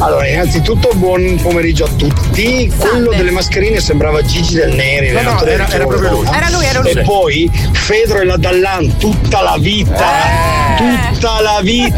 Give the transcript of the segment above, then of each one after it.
Allora, innanzitutto buon pomeriggio a tutti. Quello delle mascherine sembrava Gigi Del Neri. No, era proprio lui. Era lui. E poi Fedro e la Dallan tutta la vita. Tutta la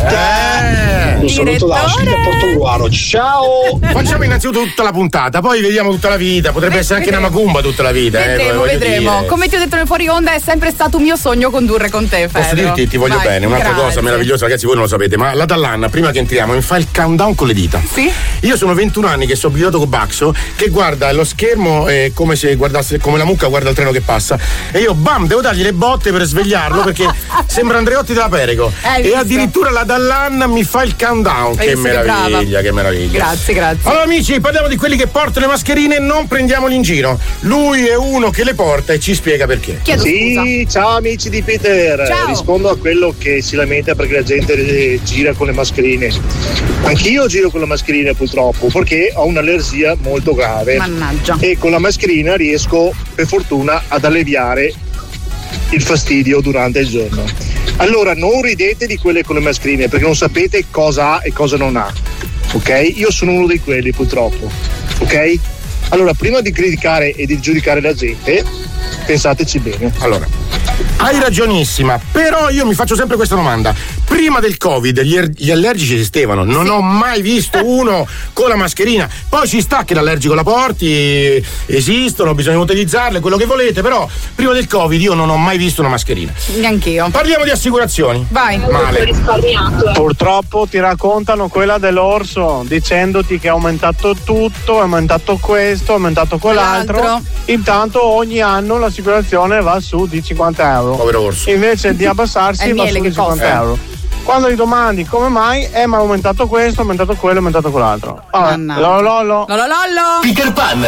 vita. Un saluto da Oscar da Portogruaro. Ciao. Facciamo innanzitutto tutta la puntata, poi vediamo tutta la vita. Potrebbe essere anche una macumba tutta la vita. Vedremo. Dire. Come ti ho detto nel fuori onda, è sempre stato un mio sogno condurre con te, Fedro. Posso dirti, ti voglio bene. Un'altra cosa meravigliosa, ragazzi, voi non lo sapete, ma la Dallan, prima che entriamo, mi fa il countdown con le dita. Sì. Io sono 21 anni che sono abituato con Baxo, che guarda lo schermo come se guardasse, come la mucca guarda il treno che passa, e io devo dargli le botte per svegliarlo perché sembra Andreotti della Perego. E addirittura la Dallan mi fa il countdown. Che meraviglia, che meraviglia. Grazie. Allora amici, parliamo di quelli che portano le mascherine e non prendiamoli in giro. Lui è uno che le porta e ci spiega perché. Sì, ciao amici di Peter. Ciao. Rispondo a quello che si lamenta perché la gente gira con le mascherine. Anch'io giro con la mascherina purtroppo perché ho un'allergia molto grave. Mannaggia. E con la mascherina riesco per fortuna ad alleviare il fastidio durante il giorno. Allora non ridete di quelle con le mascherine perché non sapete cosa ha e cosa non ha. Ok? Io sono uno di quelli purtroppo. Ok? Allora prima di criticare e di giudicare la gente pensateci bene. Allora, hai ragionissima, però io mi faccio sempre questa domanda. Prima del Covid gli allergici esistevano, non ho mai visto uno con la mascherina. Poi ci sta che l'allergico la porti, esistono, bisogna utilizzarle, quello che volete, però prima del Covid io non ho mai visto una mascherina. Neanch'io. Parliamo di assicurazioni. Vai. Male. Purtroppo ti raccontano quella dell'orso dicendoti che è aumentato tutto, è aumentato questo, è aumentato quell'altro. Intanto ogni anno l'assicurazione va su di 50 euro. Povero orso. Invece di abbassarsi va su di 50 euro. Quando gli domandi come mai, ma è aumentato questo, è aumentato quello, è aumentato quell'altro. Vabbè, lollo. Peter Pan.